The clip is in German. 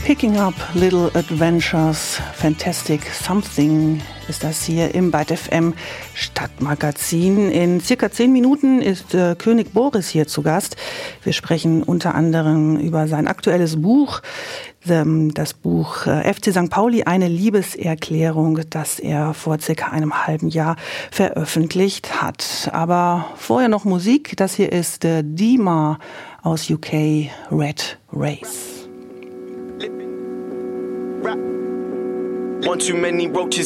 Picking Up Little Adventures, Fantastic Something ist das hier im Byte FM Stadtmagazin. In circa 10 Minuten ist König Boris hier zu Gast. Wir sprechen unter anderem über sein aktuelles Buch, das Buch FC St. Pauli, eine Liebeserklärung, das er vor circa einem halben Jahr veröffentlicht hat. Aber vorher noch Musik. Das hier ist Dima aus UK, Red Race. One too many roaches